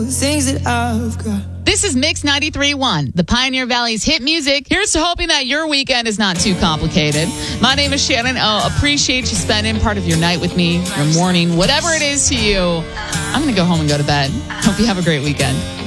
things that I've got. This is Mix 93.1, the Pioneer Valley's hit music. Here's to hoping that your weekend is not too complicated. My name is Shannon. Appreciate you spending part of your night with me, your morning, whatever it is to you. I'm going to go home and go to bed. Hope you have a great weekend.